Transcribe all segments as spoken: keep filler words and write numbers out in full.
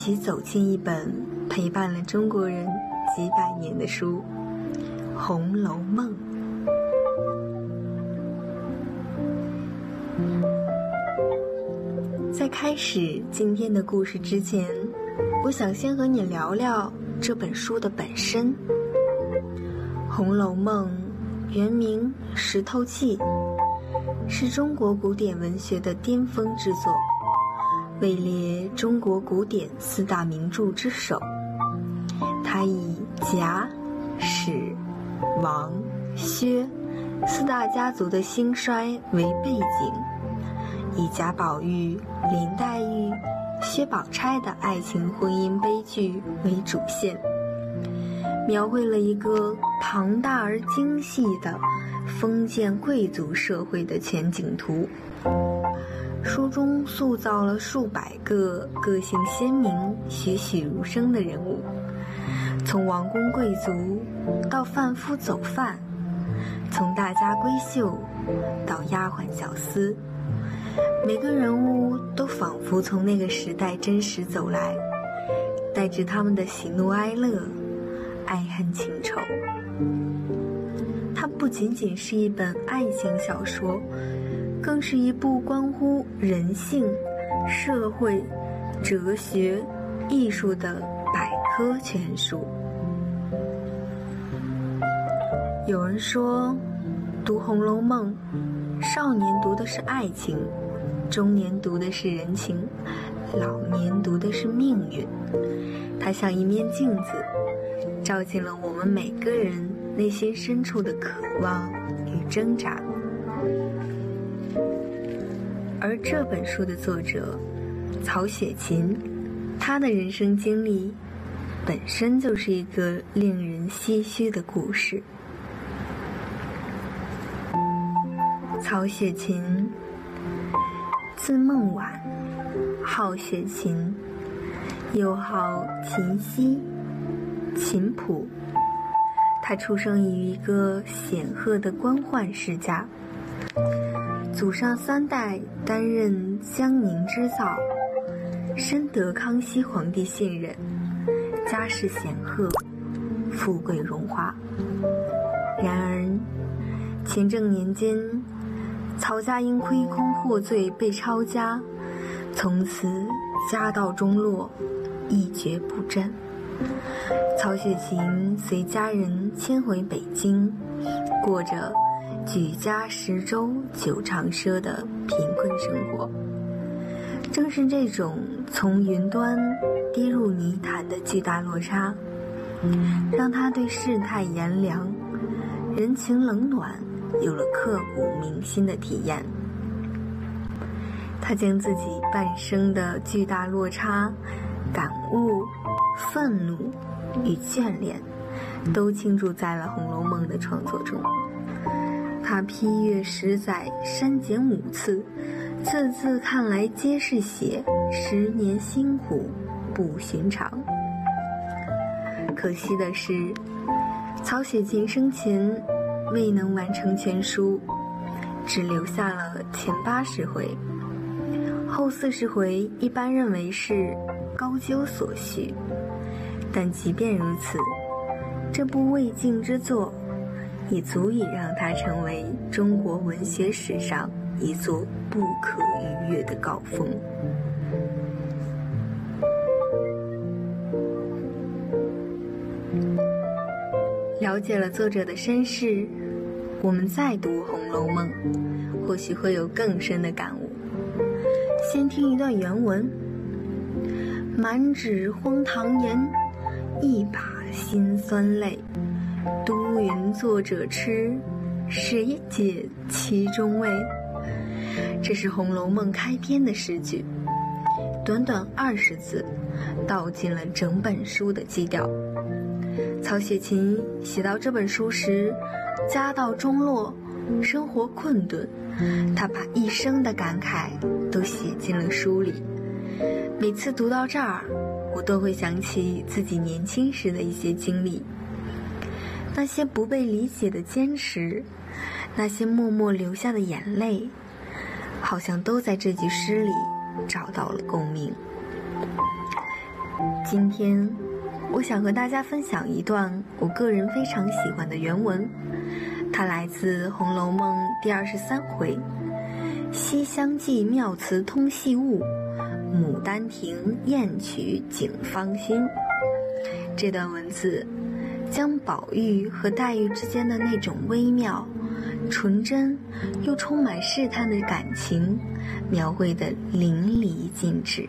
一起走进一本陪伴了中国人几百年的书《红楼梦》。在开始今天的故事之前，我想先和你聊聊这本书的本身。《红楼梦》原名《石头记》，是中国古典文学的巅峰之作，位列中国古典四大名著之首。它以贾、史、王、薛四大家族的兴衰为背景，以贾宝玉、林黛玉、薛宝钗的爱情婚姻悲剧为主线，描绘了一个庞大而精细的封建贵族社会的全景图。书中塑造了数百个个性鲜明、栩栩如生的人物，从王公贵族到贩夫走贩，从大家闺秀到丫鬟小厮，每个人物都仿佛从那个时代真实走来，带着他们的喜怒哀乐、爱恨情仇。它不仅仅是一本爱情小说，更是一部关乎人性、社会、哲学、艺术的百科全书。有人说，读《红楼梦》，少年读的是爱情，中年读的是人情，老年读的是命运。它像一面镜子，照进了我们每个人内心深处的渴望与挣扎。而这本书的作者曹雪芹，他的人生经历本身就是一个令人唏嘘的故事。曹雪芹字梦婉，号雪芹，又号秦溪、秦谱。他出生于一个显赫的官宦世家，祖上三代担任江宁织造，深得康熙皇帝信任，家世显赫，富贵荣华。然而乾正年间，曹家因亏空获罪被抄家，从此家道中落，一蹶不振。曹雪芹随家人迁回北京，过着举家十舟九长赊的贫困生活。正是这种从云端跌入泥潭的巨大落差，让他对世态炎凉、人情冷暖有了刻骨铭心的体验。他将自己半生的巨大落差、感悟、愤怒与眷恋都倾注在了《红楼梦》的创作中。他批阅十载，删减五次，字字看来皆是血，十年辛苦不寻常。可惜的是，曹雪芹生前未能完成全书，只留下了前八十回，后四十回一般认为是高究所续。但即便如此，这部未竟之作也足以让它成为中国文学史上一座不可逾越的高峰。了解了作者的身世，我们再读《红楼梦》，或许会有更深的感悟。先听一段原文：满纸荒唐言，一把辛酸泪。都云作者痴，谁解其中味？这是《红楼梦》开篇的诗句，短短二十字，道尽了整本书的基调。曹雪芹写到这本书时，家道中落，生活困顿，他把一生的感慨都写进了书里。每次读到这儿，我都会想起自己年轻时的一些经历，那些不被理解的坚持，那些默默流下的眼泪，好像都在这句诗里找到了共鸣。 今天我想和大家分享一段我个人非常喜欢的原文，它来自《红楼梦》第二十三回西厢记妙词通细物，牡丹亭艳曲警芳心。这段文字将宝玉和黛玉之间的那种微妙、纯真又充满试探的感情描绘得淋漓尽致。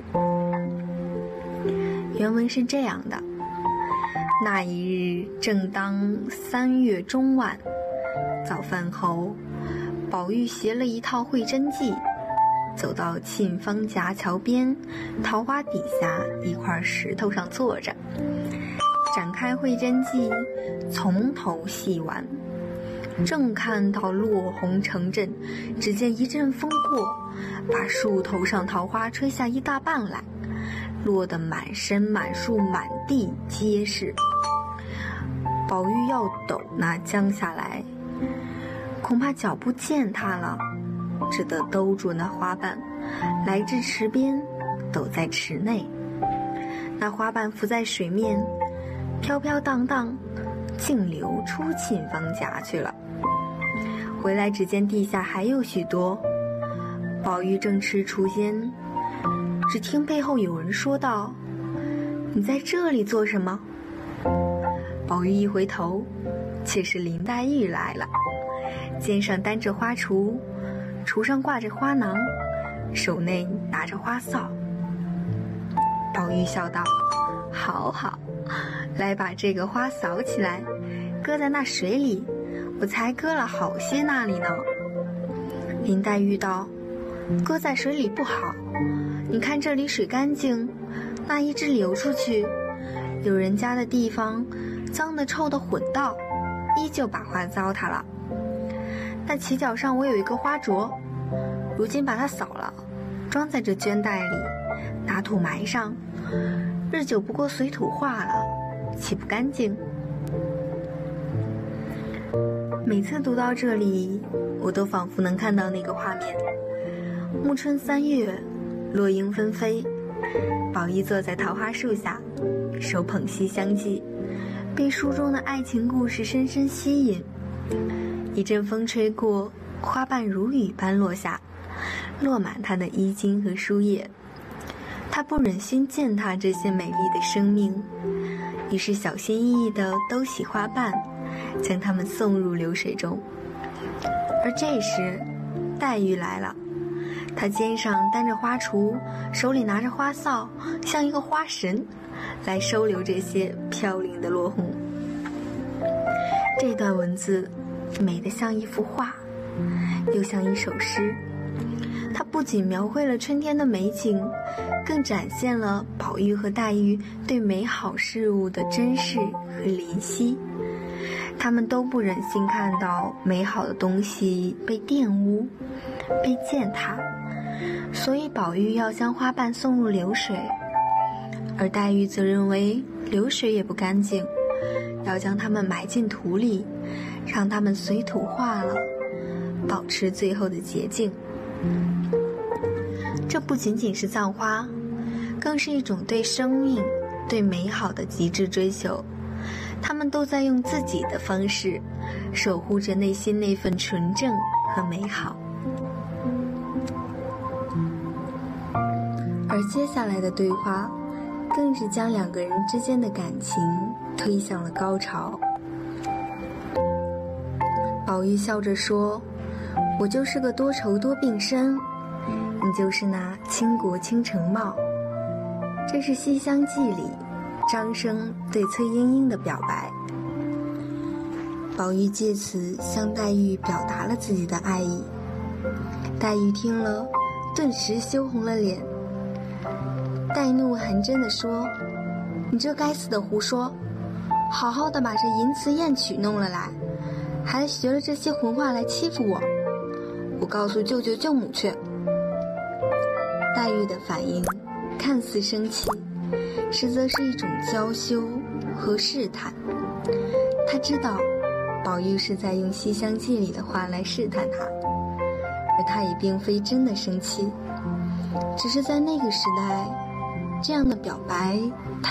原文是这样的：那一日正当三月中晚，早饭后，宝玉携了一套会真记，走到沁芳夹桥边桃花底下一块石头上坐着，展开会真记，从头细玩。正看到落红成阵，只见一阵风过，把树头上桃花吹下一大半来，落得满身满树满地皆是。宝玉要抖那将下来，恐怕脚步践踏了，只得兜住那花瓣，来至池边，抖在池内。那花瓣浮在水面，飘飘荡荡，径流出沁芳夹去了。回来只见地下还有许多。宝玉正踟蹰间，只听背后有人说道：“你在这里做什么？”宝玉一回头，却是林黛玉来了，肩上担着花锄，锄上挂着花囊，手内拿着花扫。宝玉笑道：“好好，来把这个花扫起来，搁在那水里，我才搁了好些那里呢。”林黛玉道：“搁在水里不好，你看这里水干净，那一直流出去，有人家的地方脏的臭的混道，依旧把花糟蹋了。那犄角上我有一个花镯，如今把它扫了，装在这绢袋里，拿土埋上，日久不过随土化了，岂不干净？”每次读到这里，我都仿佛能看到那个画面：暮春三月，落英纷飞，宝玉坐在桃花树下，手捧西厢记，被书中的爱情故事深深吸引。一阵风吹过，花瓣如雨般落下，落满他的衣襟和书页。他不忍心践踏这些美丽的生命，于是小心翼翼地兜起花瓣，将它们送入流水中。而这时黛玉来了，她肩上担着花锄，手里拿着花扫，像一个花神，来收留这些飘零的落红。这段文字美得像一幅画，又像一首诗。它不仅描绘了春天的美景，更展现了宝玉和黛玉对美好事物的珍视和怜惜。他们都不忍心看到美好的东西被玷污、被践踏，所以宝玉要将花瓣送入流水，而黛玉则认为流水也不干净，要将它们埋进土里，让它们随土化了，保持最后的洁净。这不仅仅是葬花，更是一种对生命、对美好的极致追求。他们都在用自己的方式守护着内心那份纯正和美好。而接下来的对话更是将两个人之间的感情推向了高潮。宝玉笑着说：“我就是个多愁多病身，你就是那倾国倾城貌。”这是《西厢记》里张生对崔莺莺的表白。宝玉借此向黛玉表达了自己的爱意。黛玉听了，顿时羞红了脸，带怒含嗔地说：“你这该死的胡说！好好的把这淫词艳曲弄了来，还学了这些混话来欺负我！我告诉舅舅舅母去。”黛玉的反应看似生气，实则是一种娇羞和试探。她知道宝玉是在用《西厢记》里的话来试探她，而她也并非真的生气，只是在那个时代，这样的表白太